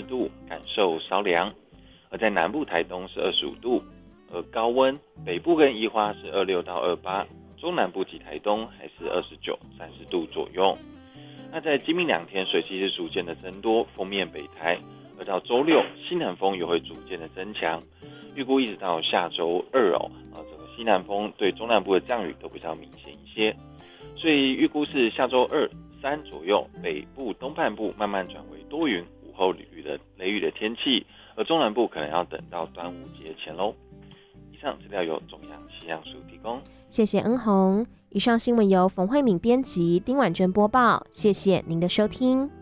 度，感受稍凉。而在南部台东是25度，而高温北部跟宜花是26到28，中南部及台东还是29、30度左右。那在今明2天水汽是逐渐的增多，锋面北台，而到周六西南风也会逐渐的增强，预估一直到下周2整个西南风对中南部的降雨都比较明显一些，所以预估是下周2、3左右，北部东半部慢慢转为多云，午后雷雨的天气，而中南部可能要等到端午节前咯。以上资料由中央气象署提供， 谢谢恩宏。以上新闻由冯慧敏编辑，丁婉娟播报，谢谢您的收听。